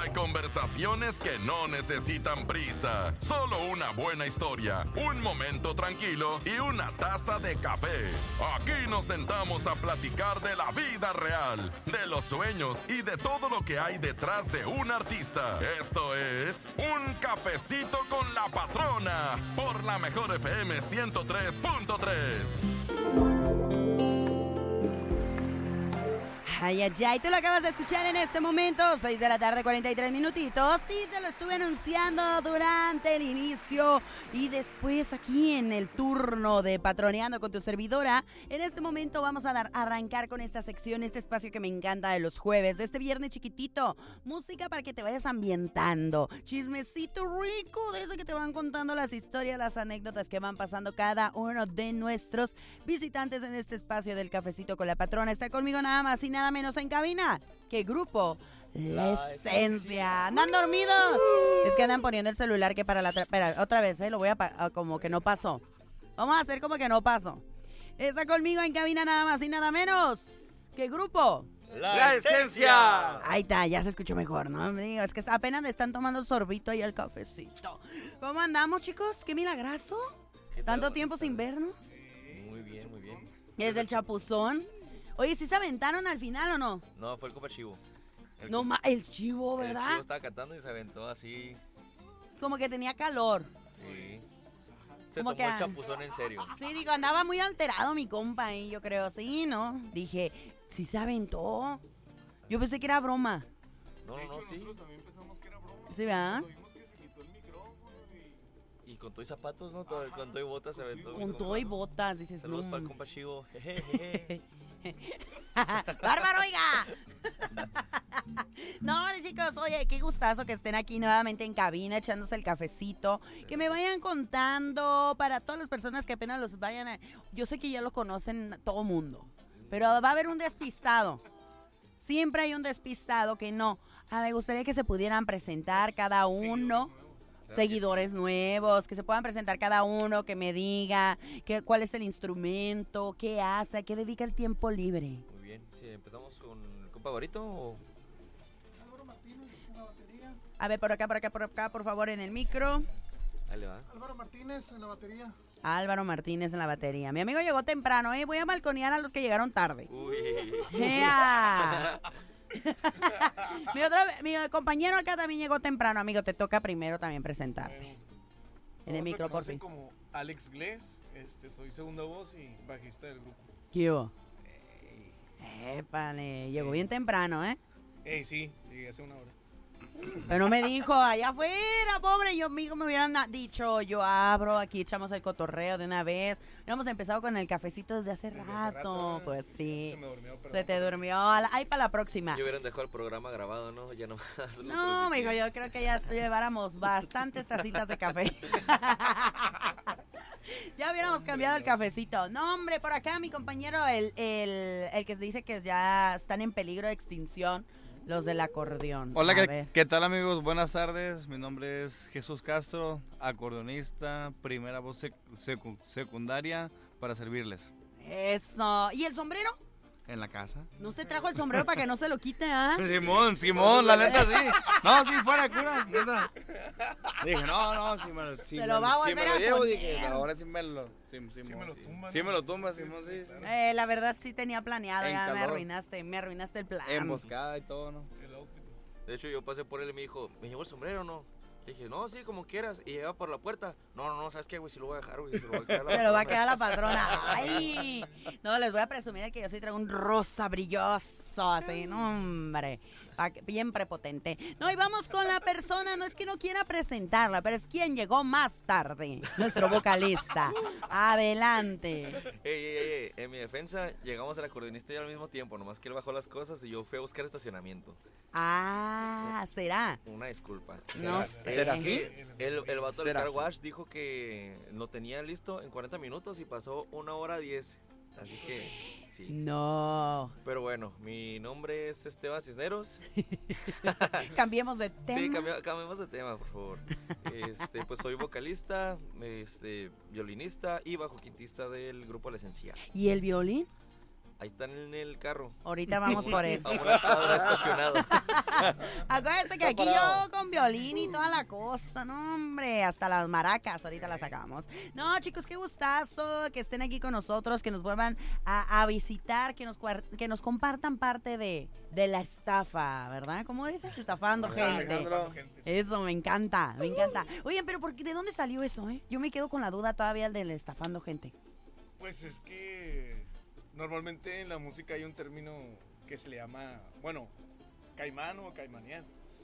Hay conversaciones que no necesitan prisa, solo una buena historia, un momento tranquilo y una taza de café. Aquí nos sentamos a platicar de la vida real, de los sueños y de todo lo que hay detrás de un artista. Esto es Un Cafecito con la Patrona por la Mejor FM 103.3. Ay, ay, ay, tú lo acabas de escuchar en este momento, 6 de la tarde, 43 minutitos. Sí, te lo estuve anunciando durante el inicio y después aquí en el turno de Patroneando con tu servidora. En este momento vamos a arrancar con esta sección, este espacio que me encanta de los jueves, de este viernes chiquitito. Música para que te vayas ambientando, chismecito rico, de ese que te van contando las historias, las anécdotas que van pasando cada uno de nuestros visitantes en este espacio del Cafecito con la Patrona. Está conmigo nada más y nada menos en cabina que grupo La Esencia. ¿Andan dormidos? Es que andan poniendo el celular que para la... Espera, otra vez, lo voy a... como que no pasó. Vamos a hacer como que no pasó. Está conmigo en cabina nada más y nada menos que grupo La Esencia. Ahí está, ya se escuchó mejor, ¿no? Digo, es que apenas le están tomando sorbito ahí al cafecito. ¿Cómo andamos, chicos? ¡Qué milagrazo! ¿Tanto tiempo sin vernos? Muy bien, muy bien. Desde el chapuzón. Oye, ¿sí se aventaron al final o no? No, fue el compa Chivo. El chivo, ¿verdad? El Chivo estaba cantando y se aventó así. Como que tenía calor. Sí. Se Como tomó que el chapuzón en serio. Sí, digo, andaba muy alterado mi compa ahí, yo creo. Sí, ¿no? Dije, sí se aventó. Yo pensé que era broma. No, sí. Nosotros también pensamos que era broma. Sí, ¿verdad? Cuando vimos que se quitó el micrófono Y con todo y zapatos, ¿no? Con todo y botas se aventó. Con todo y botas, dices. Saludos no. para el compa Chivo. Jejeje. ¡Bárbaro, oiga! No, chicos, oye, qué gustazo que estén aquí nuevamente en cabina echándose el cafecito. Que me vayan contando para todas las personas que apenas los vayan a... Yo sé que ya lo conocen todo mundo, pero va a haber un despistado. Siempre hay un despistado que no. Me gustaría que se pudieran presentar cada uno. Seguidores nuevos, que se puedan presentar cada uno, que me diga cuál es el instrumento, qué hace, a qué dedica el tiempo libre. Muy bien. Sí, empezamos con el compa Gorito o... Álvaro Martínez en la batería. A ver, por acá, por favor, en el micro. Ahí le va. Álvaro Martínez en la batería. Álvaro Martínez en la batería. Mi amigo llegó temprano, voy a balconear a los que llegaron tarde. Uy. ¡Ea! Mi compañero acá también llegó temprano, amigo. Te toca primero también presentarte. En el micro, por fin. Como Alex Glés, soy segunda voz y bajista del grupo. ¿Qué hubo? Épale, llegó bien temprano, ¿eh? Sí, llegué hace una hora. Pero no me dijo, allá afuera, pobre. Yo, amigo, me hubieran dicho, yo abro, aquí echamos el cotorreo de una vez. Hubiéramos empezado con el cafecito desde hace rato. Pues sí. Se me durmió, perdón. Se te durmió. Ahí para la próxima. Y hubieran dejado el programa grabado, ¿no? Ya nomás. No, amigo, yo creo que ya lleváramos bastantes tacitas de café. Ya hubiéramos cambiado el cafecito. No, hombre, por acá mi compañero, el que se dice que ya están en peligro de extinción, los del acordeón. Hola, A ver. ¿qué tal, amigos? Buenas tardes. Mi nombre es Jesús Castro, acordeonista, primera voz secundaria para servirles Eso. ¿Y el sombrero? en la casa. ¿No se trajo el sombrero para que no se lo quite, ah? Simón, la neta sí. No, sí, fuera cura, neta. Dije, no, Se lo va a volver a llevo, poner. dije, ahora sí me lo tumba, Sí ¿no? me lo tumba, Simón, sí. La verdad sí tenía planeado, En ya me calor. arruinaste el plan. Emboscada y todo, ¿no? El outfit. De hecho, yo pasé por él y me dijo, ¿me llevo el sombrero o no? Le dije, no, sí, como quieras. Y llega por la puerta. No, ¿sabes qué, güey? Si lo voy a dejar, güey. Se lo voy a quedar a la Se lo va a patrona". quedar la patrona. Ay, no, les voy a presumir que yo sí traigo un rosa brilloso, así, no, hombre. Bien prepotente. No, y vamos con la persona, no es que no quiera presentarla, pero es quien llegó más tarde, nuestro vocalista. Adelante. Ey, en mi defensa, llegamos al acordeonista y al mismo tiempo, nomás que él bajó las cosas y yo fui a buscar estacionamiento. ¿Será? Una disculpa. No Es sé. que el vato del ¿Será? car wash dijo que lo tenía listo en 40 minutos y pasó 1 hora 10. Así que, sí. No. Pero bueno, mi nombre es Esteban Cisneros. Cambiemos de tema. Sí, cambiemos de tema, por favor. Pues soy vocalista, violinista y bajoquintista del grupo La Esencia. ¿Y el violín? Ahí están en el carro. Ahorita vamos por él. A una cuadra estacionado. Acuérdense que aquí yo con violín y toda la cosa, no hombre, hasta las maracas ahorita las sacamos. No, chicos, qué gustazo que estén aquí con nosotros, que nos vuelvan a visitar, que nos compartan parte de la estafa, ¿verdad? ¿Cómo dices? Estafando gente. Alejandro. Eso, me encanta, me encanta. Oye, pero ¿de dónde salió eso, eh? Yo me quedo con la duda todavía del estafando gente. Pues es que normalmente en la música hay un término que se le llama, bueno, caimán o caimanear.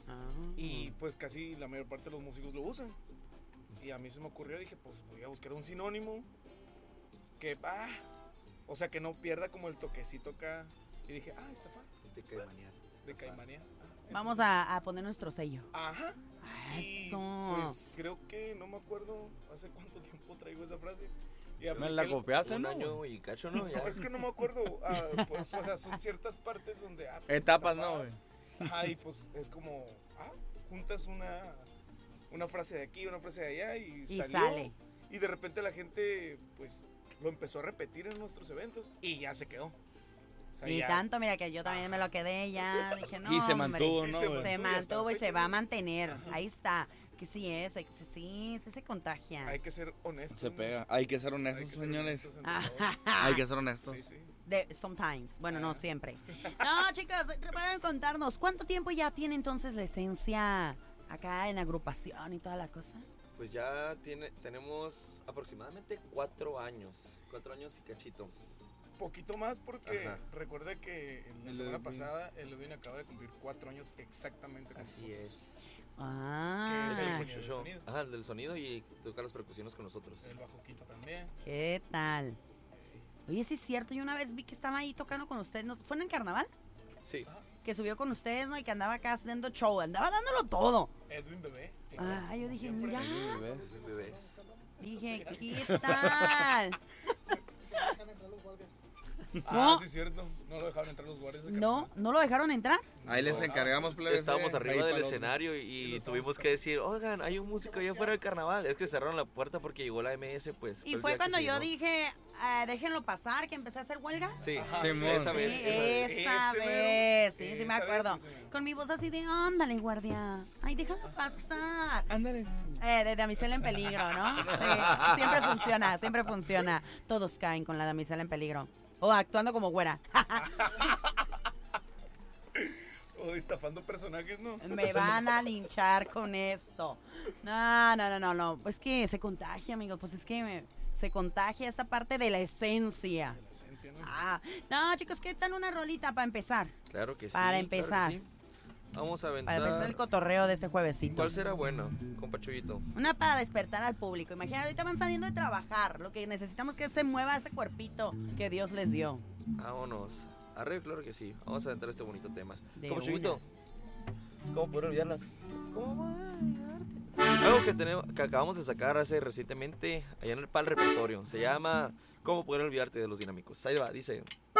Y pues casi la mayor parte de los músicos lo usan. Y a mí se me ocurrió, dije, pues voy a buscar un sinónimo que, o sea, que no pierda como el toquecito acá. Y dije, estafar. De caimanear. De caimanear. Vamos a poner nuestro sello. Ajá. Y Eso. pues creo que no me acuerdo hace cuánto tiempo traigo esa frase. Y ¿Me la copiaste, Un no? año y cacho, ¿no? Ya. No, es que no me acuerdo. Pues, o sea, son ciertas partes donde. Pues, Etapas, estafar. ¿no, güey? Ajá, y pues es como. Juntas una frase de aquí, una frase de allá y salió. Sale. Y de repente la gente, pues, lo empezó a repetir en nuestros eventos y ya se quedó. O sea, Y ya- tanto, mira, que yo también me lo quedé ya. Dije, no, Y se hombre. mantuvo, Y ¿no, se güey? Se mantuvo y hasta mantuvo y la se fecha, va a ¿no? mantener. Ajá. Ahí está. Que sí se contagia. Hay que ser honestos. Se ¿no? pega. Hay que ser Hay honestos, que ser señores. honestos entre todos. Hay que ser honestos. Sí, sí. Sometimes. Bueno, no siempre. No, chicos, pueden contarnos. ¿Cuánto tiempo ya tiene entonces la esencia acá en agrupación y toda la cosa? Pues ya tenemos aproximadamente 4 años. 4 años y cachito. Poquito más porque Ajá. recuerda que la El semana Edwin. pasada el Edwin acaba de cumplir 4 años exactamente con Así nosotros. es. Ah, Que es el El ingeniero del show. sonido. Ajá, el del sonido y tocar las percusiones con nosotros. El bajoquito también. ¿qué tal? Oye, sí es cierto, yo una vez vi que estaba ahí tocando con ustedes. ¿No? ¿Fue en el carnaval? Sí. Que subió con ustedes, ¿no? Y que andaba acá haciendo show, andaba dándolo todo. Edwin Bebé. Ah, yo dije, Siempre. mira. Bebés. Dije, ¿qué tal? Ah, No. sí, es cierto. No lo dejaron entrar los guardias de No, carnaval. ¿no lo dejaron entrar? Ahí les encargamos, plebes. Estábamos ahí arriba para del los- escenario Y y lo estábamos tuvimos que decir, oigan, hay un músico allá afuera del carnaval. Es que cerraron la puerta porque llegó la MS, pues. Y el fue día que cuando se yo llenó. dije, déjenlo pasar, que empecé a hacer huelga. Sí, Ajá, Simón. esa Sí, vez. esa Ese mero. vez, sí, sí me Esa vez, acuerdo. sí, señor. Con mi voz así de, ándale, guardia. Ay, déjalo pasar. Ándale. De damisela en peligro, ¿no? Sí, siempre funciona. Todos caen con la damisela en peligro. O actuando como güera. O estafando personajes, ¿no? Me van a linchar con esto. No. Pues que se contagia, amigos. Pues es que se contagia esta parte de la esencia. De la esencia, ¿no? No, chicos, ¿qué tal una rolita para empezar? Claro que sí. Para claro que empezar. sí. Vamos a Para aventar. empezar el cotorreo de este juevesito. ¿Cuál será bueno, compa Chuyito? Una para despertar al público. Imagínate, ahorita van saliendo de trabajar. Lo que necesitamos es que se mueva ese cuerpito que Dios les dio. Vámonos. Arre, claro que sí. Vamos a aventar este bonito tema. De Compa una. Chuyito, ¿cómo poder olvidarla? ¿Cómo poder olvidarte? Algo que acabamos de sacar hace recientemente allá en el PAL Repertorio. Se llama ¿Cómo poder olvidarte de los Dinámicos? Ahí va, dice.